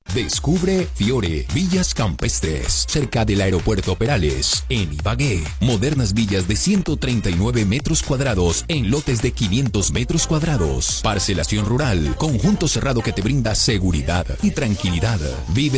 Descubre Fiore, Villas Campestres, cerca del aeropuerto Perales, en Ibagué. Modernas villas de 139 metros cuadrados en lotes de 500 metros cuadrados. Parcelación rural, conjunto cerrado que te brinda seguridad y tranquilidad. Vive